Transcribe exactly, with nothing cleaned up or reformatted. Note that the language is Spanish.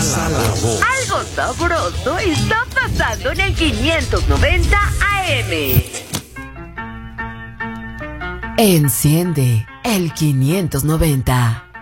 Pasa la voz. Algo sabroso está pasando en el quinientos noventa A M. Enciende el quinientos noventa.